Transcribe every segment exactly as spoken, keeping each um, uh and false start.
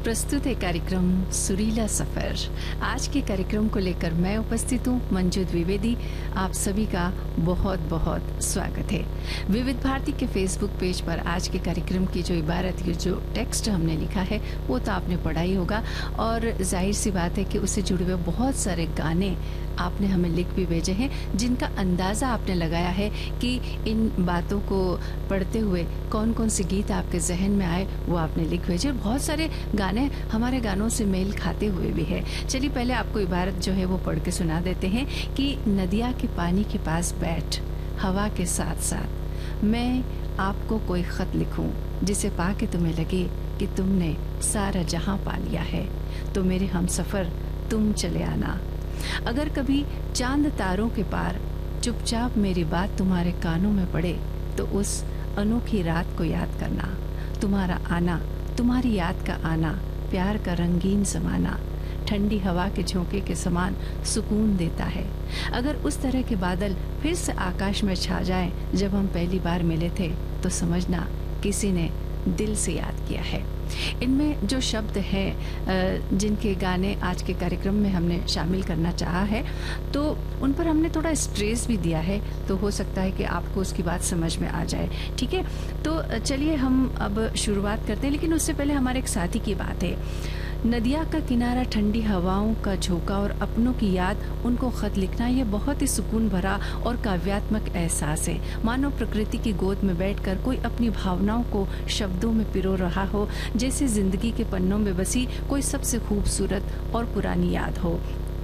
प्रस्तुत है कार्यक्रम सुरीला सफर। आज के कार्यक्रम को लेकर मैं उपस्थित हूँ मंजू द्विवेदी। आप सभी का बहुत बहुत स्वागत है। विविध भारती के फेसबुक पेज पर आज के कार्यक्रम की जो इबारत, ये जो टेक्स्ट हमने लिखा है वो तो आपने पढ़ा ही होगा, और जाहिर सी बात है कि उससे जुड़े हुए बहुत सारे गाने आपने हमें लिख भी भेजे हैं, जिनका अंदाज़ा आपने लगाया है कि इन बातों को पढ़ते हुए कौन कौन से गीत आपके जहन में आए वो आपने लिख भेजे। और बहुत सारे गाने हमारे गानों से मेल खाते हुए भी है। चलिए पहले आपको इबारत जो है वो पढ़ के सुना देते हैं कि नदिया के पानी के पास बैठ हवा के साथ साथ मैं आपको कोई खत लिखूं जिसे पाके तुम्हें लगे कि तुमने सारा जहां पा लिया है, तो मेरे हमसफर तुम चले आना। अगर कभी चांद तारों के पार चुपचाप मेरी बात तुम्हारे कानों में पड़े, तो उस अनोखी रात को याद करना। तुम्हारा आना, तुम्हारी याद का आना, प्यार का रंगीन ज़माना ठंडी हवा के झोंके के समान सुकून देता है। अगर उस तरह के बादल फिर से आकाश में छा जाएं जब हम पहली बार मिले थे, तो समझना किसी ने दिल से याद किया है। इनमें जो शब्द हैं जिनके गाने आज के कार्यक्रम में हमने शामिल करना चाहा है, तो उन पर हमने थोड़ा स्ट्रेस भी दिया है, तो हो सकता है कि आपको उसकी बात समझ में आ जाए। ठीक है, तो चलिए हम अब शुरुआत करते हैं, लेकिन उससे पहले हमारे एक साथी की बात है। नदिया का किनारा, ठंडी हवाओं का झोंका और अपनों की याद, उनको खत लिखना ये बहुत ही सुकून भरा और काव्यात्मक एहसास है। मानो प्रकृति की गोद में बैठकर कोई अपनी भावनाओं को शब्दों में पिरो रहा हो, जैसे जिंदगी के पन्नों में बसी कोई सबसे खूबसूरत और पुरानी याद हो।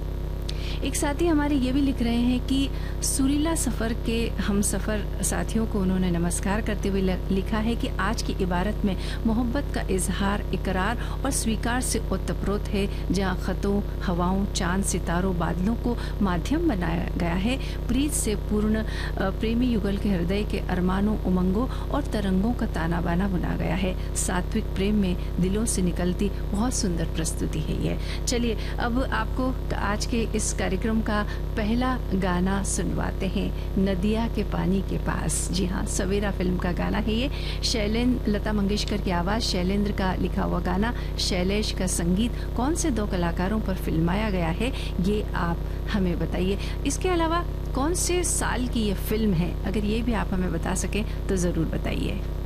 एक साथी हमारे ये भी लिख रहे हैं कि सुरीला सफ़र के हम सफ़र साथियों को उन्होंने नमस्कार करते हुए लिखा है कि आज की इबारत में मोहब्बत का इजहार, इकरार और स्वीकार से ओतप्रोत है। जहाँ ख़तों, हवाओं, चांद, सितारों, बादलों को माध्यम बनाया गया है, प्रीत से पूर्ण प्रेमी युगल के हृदय के अरमानों, उमंगों और तरंगों का ताना बाना बुना गया है। सात्विक प्रेम में दिलों से निकलती बहुत सुंदर प्रस्तुति है ये। चलिए अब आपको आज के इस कार्यक्रम का पहला गाना सुनवाते हैं, नदिया के पानी के पास। जी हाँ, सवेरा फिल्म का गाना है ये। शैलेंद्र, लता मंगेशकर की आवाज़, शैलेंद्र का लिखा हुआ गाना, शैलेश का संगीत। कौन से दो कलाकारों पर फिल्माया गया है ये आप हमें बताइए। इसके अलावा कौन से साल की ये फिल्म है, अगर ये भी आप हमें बता सकें तो ज़रूर बताइए।